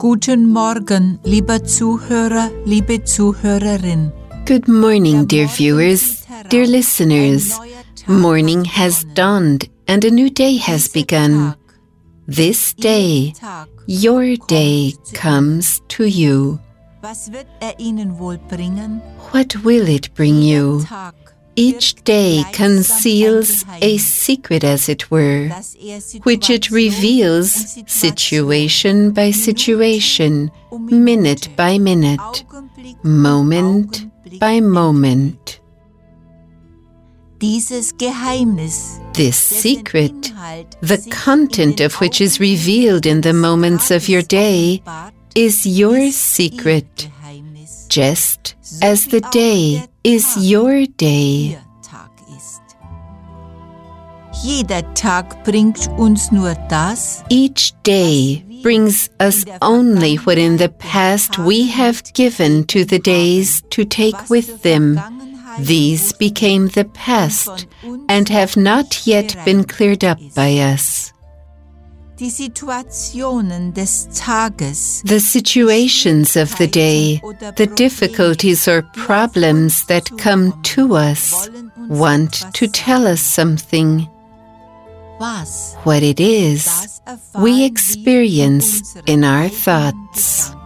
Guten Morgen, lieber Zuhörer, liebe Zuhörerin. Good morning, dear viewers, dear listeners. Morning has dawned and a new day has begun. This day, your day comes to you. Was wird Ihnen wohl bringen? What will it bring you? Each day conceals a secret, as it were, which it reveals situation by situation, minute by minute, moment by moment. Dieses Geheimnis, This secret, the content of which is revealed in the moments of your day, is your secret, just as the day is your day. Jeder Tag bringt uns nur das, Each day brings us only what in the past we have given to the days to take with them. These became the past and have not yet been cleared up by us. die Situationen des Tages, The situations of the day, the difficulties or problems that come to us, want to tell us something. was, What it is, das erfahren we wir experience unsere in our eigenen thoughts.